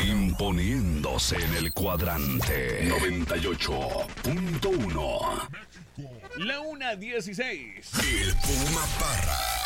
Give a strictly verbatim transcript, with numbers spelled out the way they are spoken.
Imponiéndose en el cuadrante noventa y ocho punto uno. La una dieciséis. El Puma Parra.